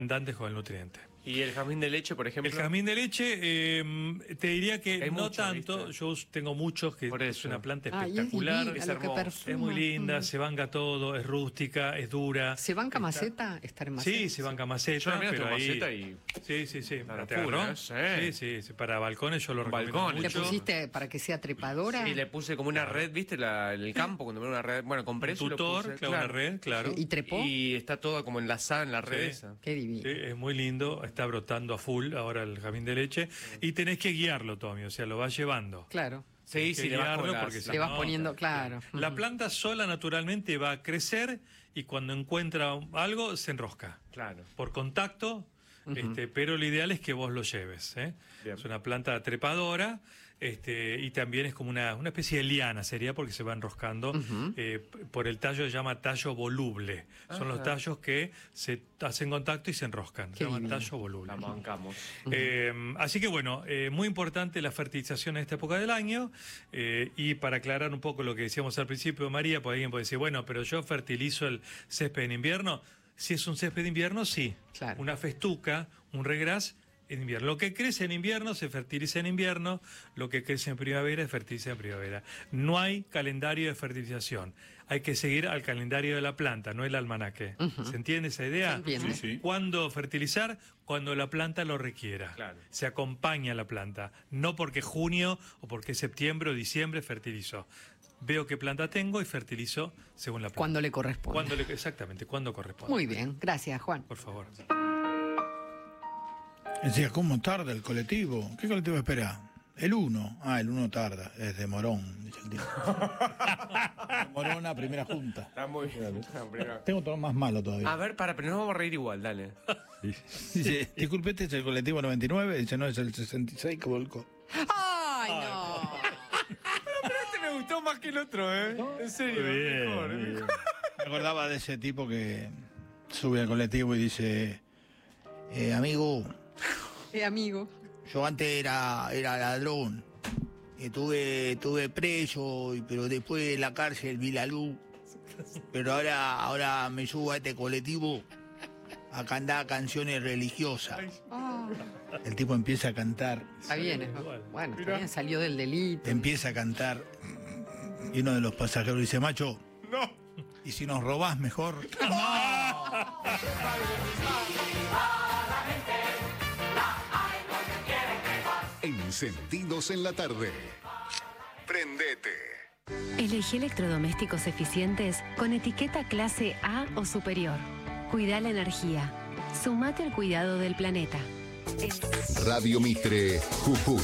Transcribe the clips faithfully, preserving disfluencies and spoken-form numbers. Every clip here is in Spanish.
abundantes con el nutriente. ¿Y el jazmín de leche, por ejemplo? El jazmín de leche, eh, te diría que Hay no mucho, tanto. ¿viste? Yo tengo muchos, que Por es eso. una planta Ah, y es espectacular. divina, es, lo que hermosa, perfuma. es muy linda, Mm. se banca todo, es rústica, es dura. ¿Se banca Está- maceta? ¿Estar en maceta? Sí, se banca maceta. Yo también pero tengo ahí... maceta y... Sí, sí, sí. Para ¿Te full, agarró? ¿eh? Sí. Sí, sí, sí. Para balcones yo lo recomiendo Balcones. ¿Le mucho. pusiste para que sea trepadora? Y le puse como una red, ¿viste? La, en el campo, cuando me una red... Bueno, compré Un eso y lo tutor, puse, claro, una red, claro. ¿Y trepó? Y está todo como enlazada en la red Sí. esa. Qué divino. Sí, es muy lindo, está brotando a full ahora el jazmín de leche. Y tenés que guiarlo, Tommy, o sea, lo vas llevando. Claro. Sí, Hay sí, que le vas guiarlo con las- porque le si Le vas no- poniendo, claro. La Ujú. planta sola naturalmente va a crecer y cuando encuentra algo se enrosca. Claro. Por contacto, este, pero lo ideal es que vos lo lleves. ¿eh? Bien. Es una planta trepadora este, y también es como una, una especie de liana, sería porque se va enroscando. eh, p- por el tallo se llama tallo voluble. Son los tallos que se hacen contacto y se enroscan. Qué Se llaman divino. tallo voluble. La bancamos. Eh, así que bueno, eh, muy importante la fertilización en esta época del año. eh, y para aclarar un poco lo que decíamos al principio, María, pues alguien puede decir, bueno, pero yo fertilizo el césped en invierno. Si es un césped de invierno, sí. Claro. Una festuca, un regras en invierno. Lo que crece en invierno se fertiliza en invierno, lo que crece en primavera se fertiliza en primavera. No hay calendario de fertilización. Hay que seguir al calendario de la planta, no el almanaque. ¿Se entiende esa idea? Se entiende. Sí, sí. ¿Cuándo fertilizar? Cuando la planta lo requiera. Claro. Se acompaña a la planta. No porque junio o porque septiembre o diciembre fertilizó. Veo qué planta tengo y fertilizo según la planta. Cuando le corresponde. Cuando le- exactamente, cuando corresponde. Muy bien, gracias, Juan. Por favor. Decía, ¿cómo tarda el colectivo? ¿Qué colectivo espera? El uno. Ah, el uno tarda. Es de Morón, dice el tío. De Morón a primera junta. Está muy bien. Tengo todo más malo todavía. A ver, para, pero no vamos a reír igual, dale. Dice, disculpe, ¿este es el colectivo noventa y nueve? Dice, no, es el sesenta y seis que volcó. ¡Ay, no! Pero este me gustó más que el otro, ¿eh? En serio, Muy bien, mejor, muy ¿eh? bien. Me acordaba de ese tipo que sube al colectivo y dice, eh, amigo, Eh, amigo. yo antes era, era ladrón. Estuve, estuve preso, y- pero después de la cárcel vi la luz. Pero ahora, ahora me subo a este colectivo a cantar canciones religiosas. Ah, El tipo empieza a cantar, está bien. ¿no? Bueno, está bien, salió del delito. empieza a cantar. Y uno de los pasajeros dice, macho, No. ¿y si nos robás mejor? Encendidos en la tarde. Prendete. Elegí electrodomésticos eficientes con etiqueta clase A o superior. Cuida la energía. Sumate al cuidado del planeta. Radio Mitre, Jujuy.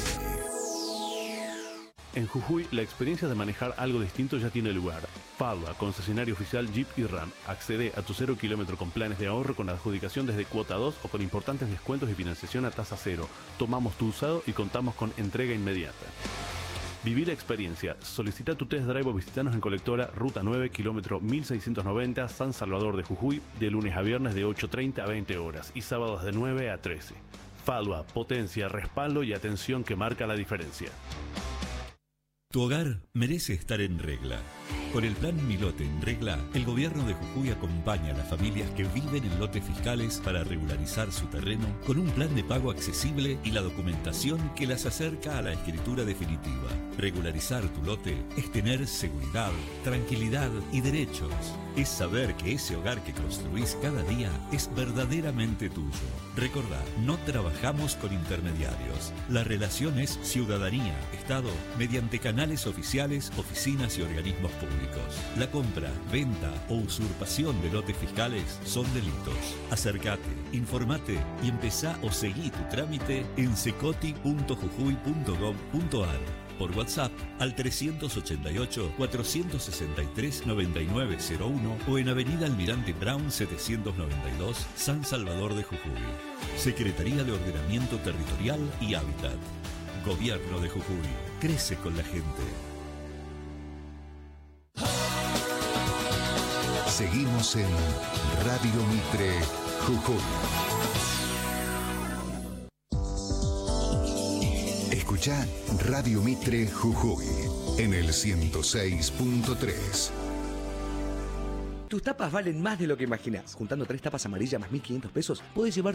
En Jujuy, la experiencia de manejar algo distinto ya tiene lugar. Fadwa, concesionario oficial Jeep y Ram. Accede a tu cero kilómetro con planes de ahorro con adjudicación desde cuota dos o con importantes descuentos y financiación a tasa cero. Tomamos tu usado y contamos con entrega inmediata. Viví la experiencia. Solicita tu test drive o visitanos en Colectora, Ruta nueve, kilómetro mil seiscientos noventa, San Salvador de Jujuy, de lunes a viernes de ocho treinta a veinte horas y sábados de nueve a trece. Fadwa, potencia, respaldo y atención que marca la diferencia. Tu hogar merece estar en regla. Con el plan Mi Lote en Regla, el gobierno de Jujuy acompaña a las familias que viven en lotes fiscales para regularizar su terreno con un plan de pago accesible y la documentación que las acerca a la escritura definitiva. Regularizar tu lote es tener seguridad, tranquilidad y derechos. Es saber que ese hogar que construís cada día es verdaderamente tuyo. Recordá, no trabajamos con intermediarios. La relación es ciudadanía-Estado mediante canales oficiales, oficinas y organismos públicos. La compra, venta o usurpación de lotes fiscales son delitos. Acércate, informate y empezá o seguí tu trámite en secoti punto jujuy punto gov punto ar. Por WhatsApp al trescientos ochenta y ocho, cuatrocientos sesenta y tres, noventa y nueve cero uno o en Avenida Almirante Brown setecientos noventa y dos, San Salvador de Jujuy. Secretaría de Ordenamiento Territorial y Hábitat. Gobierno de Jujuy. Crece con la gente. Seguimos en Radio Mitre, Jujuy. Escucha Radio Mitre Jujuy en el ciento seis punto tres. Tus tapas valen más de lo que imaginas. Juntando tres tapas amarillas más mil quinientos pesos, puedes llevar